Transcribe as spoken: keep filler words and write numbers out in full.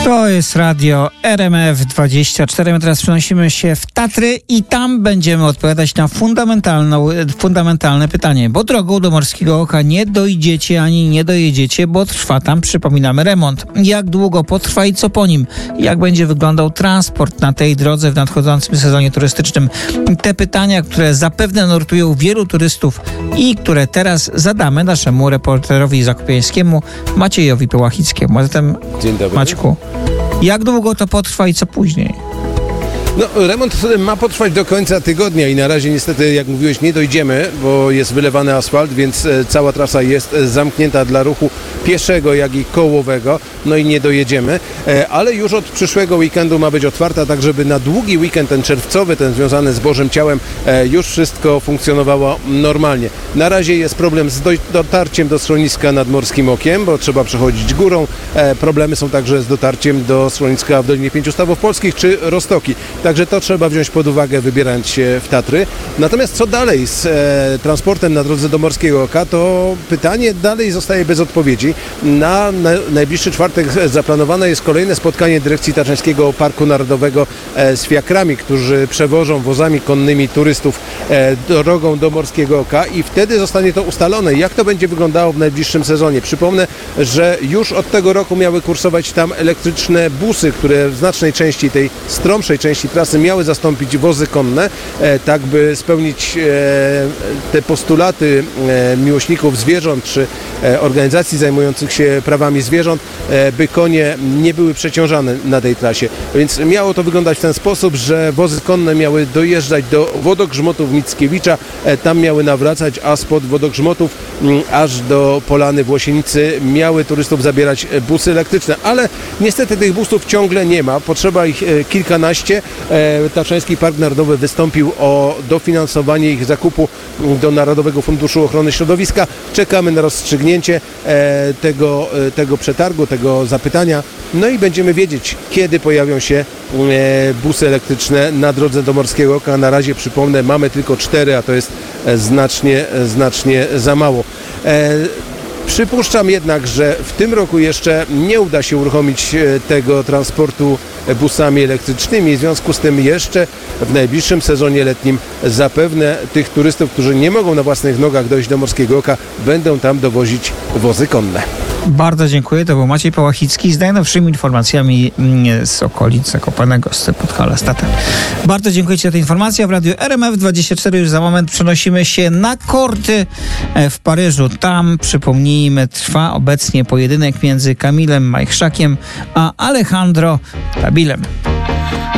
To jest radio R M F dwadzieścia cztery. My teraz przenosimy się w Tatry i tam będziemy odpowiadać na fundamentalne pytanie. Bo drogą do Morskiego Oka nie dojdziecie ani nie dojedziecie, bo trwa tam, przypominamy, remont. Jak długo potrwa i co po nim? Jak będzie wyglądał transport na tej drodze w nadchodzącym sezonie turystycznym? Te pytania, które zapewne nurtują wielu turystów i które teraz zadamy naszemu reporterowi zakopiańskiemu Maciejowi Połachickiemu. A zatem, Dzień dobry. Maćku, jak długo to potrwa i co później? No, remont ma potrwać do końca tygodnia i na razie niestety, jak mówiłeś, nie dojdziemy, bo jest wylewany asfalt, więc cała trasa jest zamknięta dla ruchu pieszego, jak i kołowego, no i nie dojedziemy, ale już od przyszłego weekendu ma być otwarta, tak żeby na długi weekend, ten czerwcowy, ten związany z Bożym Ciałem, już wszystko funkcjonowało normalnie. Na razie jest problem z dotarciem do schroniska nad Morskim Okiem, bo trzeba przechodzić górą. Problemy są także z dotarciem do schroniska w Dolinie Pięciu Stawów Polskich czy Roztoki. Także to trzeba wziąć pod uwagę, wybierając się w Tatry. Natomiast co dalej z e, transportem na drodze do Morskiego Oka, to pytanie dalej zostaje bez odpowiedzi. Na, na najbliższy czwartek zaplanowane jest kolejne spotkanie Dyrekcji Tatrzańskiego Parku Narodowego e, z fiakrami, którzy przewożą wozami konnymi turystów e, drogą do Morskiego Oka i wtedy zostanie to ustalone, jak to będzie wyglądało w najbliższym sezonie. Przypomnę, że już od tego roku miały kursować tam elektryczne busy, które w znacznej części, tej stromszej części trasy miały zastąpić wozy konne, e, tak by spełnić e, te postulaty e, miłośników zwierząt czy e, organizacji zajmujących się prawami zwierząt, e, by konie nie były przeciążane na tej trasie. Więc miało to wyglądać w ten sposób, że wozy konne miały dojeżdżać do wodogrzmotów Mickiewicza, e, tam miały nawracać, a spod wodogrzmotów m, aż do Polany w Łosienicy miały turystów zabierać busy elektryczne, ale niestety tych busów ciągle nie ma, potrzeba ich e, kilkanaście. Tatrzański Park Narodowy wystąpił o dofinansowanie ich zakupu do Narodowego Funduszu Ochrony Środowiska. Czekamy na rozstrzygnięcie tego, tego przetargu, tego zapytania. No i będziemy wiedzieć, kiedy pojawią się busy elektryczne na drodze do Morskiego Oka. Na razie, przypomnę, mamy tylko cztery, a to jest znacznie, znacznie za mało. Przypuszczam jednak, że w tym roku jeszcze nie uda się uruchomić tego transportu busami elektrycznymi. W związku z tym jeszcze w najbliższym sezonie letnim zapewne tych turystów, którzy nie mogą na własnych nogach dojść do Morskiego Oka, będą tam dowozić wozy konne. Bardzo dziękuję. To był Maciej Połachicki z najnowszymi informacjami z okolic Zakopanego, z Podhala, z Tater. Bardzo dziękuję Ci za tę informację. W radiu R M F dwadzieścia cztery już za moment przenosimy się na korty w Paryżu. Tam, przypomnijmy, trwa obecnie pojedynek między Kamilem Majchrzakiem a Alejandro Dabilem.